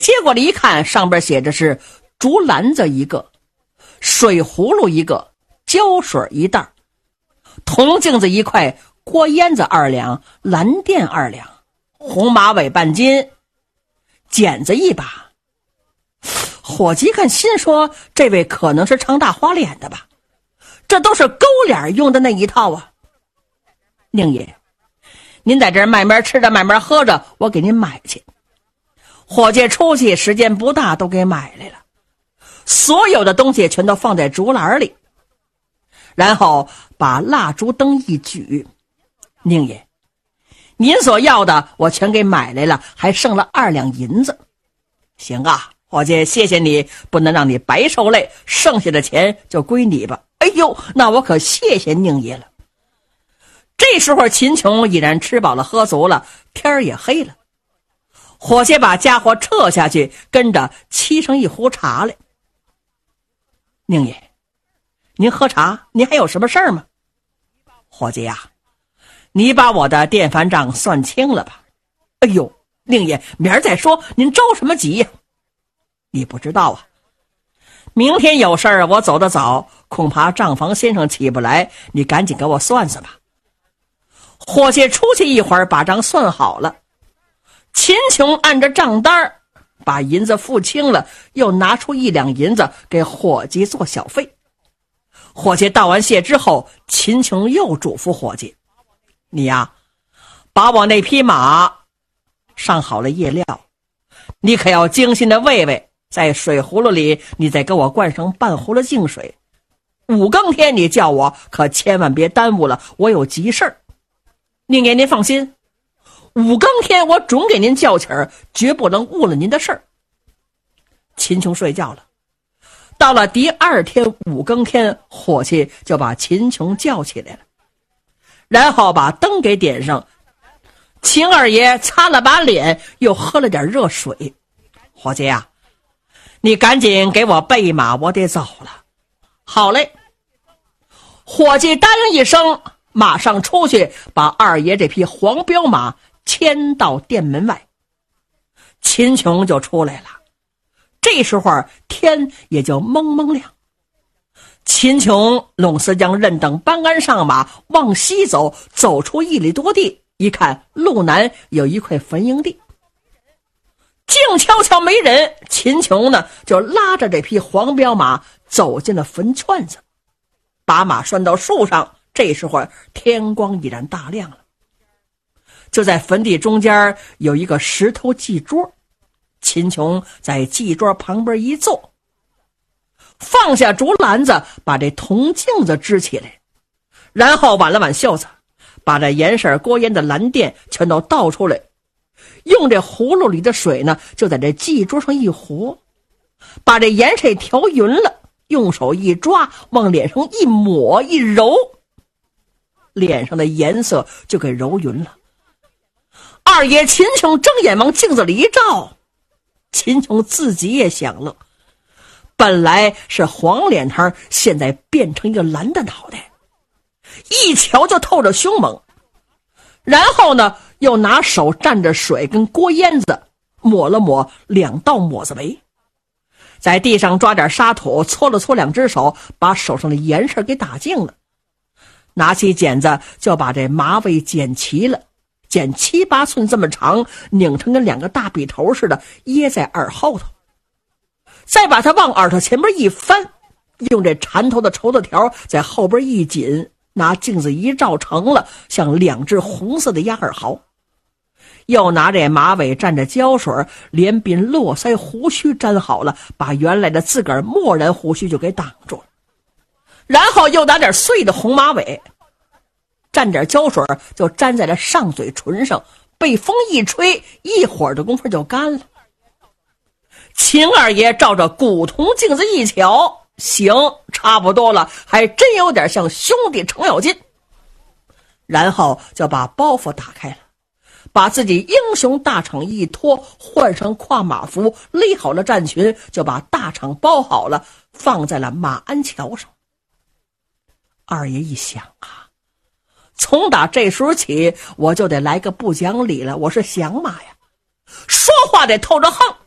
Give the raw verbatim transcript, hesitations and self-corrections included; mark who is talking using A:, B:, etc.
A: 接过来一看，上边写着是竹篮子一个，水葫芦一个，胶水一袋，铜镜子一块，锅烟子二两，蓝靛二两，红马尾半斤，剪子一把。伙计看心说，这位可能是唱大花脸的吧，这都是勾脸用的那一套啊。宁爷，您在这儿慢慢吃着慢慢喝着，我给您买去。伙计出去时间不大，都给买来了，所有的东西全都放在竹篮里，然后把蜡烛灯一举，宁爷，您所要的我全给买来了，还剩了二两银子。行啊，伙计，谢谢你，不能让你白受累，剩下的钱就归你吧。哎呦，那我可谢谢宁爷了。这时候秦琼已然吃饱了喝足了，天儿也黑了。伙计把家伙撤下去，跟着沏上一壶茶来。宁爷，您喝茶，您还有什么事儿吗？伙计呀、啊，你把我的电饭账算清了吧。哎呦，宁爷，明儿再说，您着什么急呀？你不知道啊，明天有事儿，我走得早，恐怕账房先生起不来，你赶紧给我算算吧。伙计出去一会儿，把账算好了。秦琼按着账单把银子付清了，又拿出一两银子给伙计做小费。伙计道完谢之后，秦琼又嘱咐伙计，你呀，把我那匹马上好了夜料，你可要精心的喂喂，在水葫芦里你再给我灌上半壶的净水。五更天你叫我，可千万别耽误了，我有急事儿。宁爷您放心，五更天我准给您叫起儿，绝不能误了您的事儿。秦琼睡觉了。到了第二天五更天，伙计就把秦琼叫起来了，然后把灯给点上。秦二爷擦了把脸，又喝了点热水。伙计啊，你赶紧给我备马，我得走了。好嘞。伙计答应一声，马上出去把二爷这匹黄骠马牵到店门外。秦琼就出来了。这时候天也就蒙蒙亮。秦琼、陇思江、任等搬鞍上马，往西走，走出一里多地，一看路南有一块坟营地，静悄悄没人。秦琼呢就拉着这匹黄骠马走进了坟圈子，把马拴到树上。这时候天光已然大亮了。就在坟地中间有一个石头祭桌，秦琼在祭桌旁边一坐，放下竹篮子，把这铜镜子支起来，然后挽了挽袖子，把这盐色锅烟的蓝靛全都倒出来，用这葫芦里的水呢就在这祭桌上一和，把这盐水调匀了，用手一抓，往脸上一抹一揉，脸上的颜色就给揉匀了。二爷秦琼睁眼往镜子里一照，秦琼自己也想了，本来是黄脸汤，现在变成一个蓝的脑袋，一瞧就透着凶猛。然后呢又拿手蘸着水跟锅烟子抹了抹两道抹子眉，在地上抓点沙土，搓了搓两只手，把手上的盐色给打净了，拿起剪子就把这马尾剪齐了，剪七八寸这么长，拧成跟两个大笔头似的，掖在耳后头，再把它往耳朵前面一翻，用这缠头的绸子条在后边一紧，拿镜子一照，成了像两只红色的鸭耳毫。又拿这马尾蘸着胶水，连鬓络腮胡须粘好了，把原来的自个儿漠然胡须就给挡住了。然后又拿点碎的红马尾，蘸点胶水，就粘在了上嘴唇上，被风一吹，一会儿的功夫就干了。秦二爷照着古铜镜子一瞧，行，差不多了，还真有点像兄弟程咬金。然后就把包袱打开了，把自己英雄大氅一脱，换上跨马服，勒好了战裙，就把大氅包好了，放在了马鞍桥上。二爷一想啊，从打这时候起，我就得来个不讲理了，我是响马呀，说话得透着横。